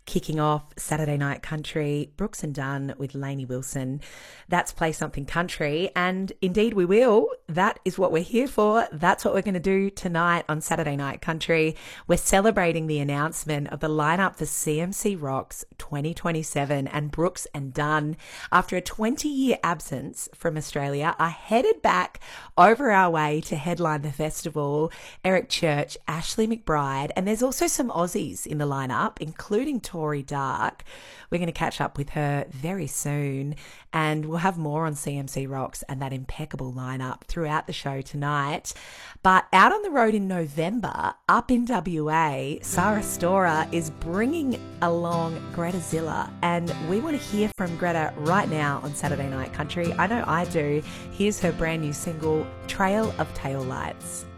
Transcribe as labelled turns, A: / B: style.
A: kicking off Saturday Night Country, Brooks and Dunn with Lainey Wilson. That's Play Something Country, and indeed we will. That is what we're here for. That's what we're going to do tonight on Saturday Night Country. We're celebrating the announcement of the lineup for CMC Rocks 2027, and Brooks and Dunn, after a 20-year absence from Australia, are headed back over our way to headline the festival. Eric Church, Ashley McBride, and there's also some Aussies in the lineup, including Tori Dark. We're going to catch up with her very soon, and we'll have more on CMC Rocks and that impeccable lineup throughout the show tonight. But out on the road in November, up in WA, Sarah Storer is bringing along Greta Zilla, and we want to hear from Greta right now on Saturday Night Country. I know I do. Here's her brand new single, Trail of Taillights.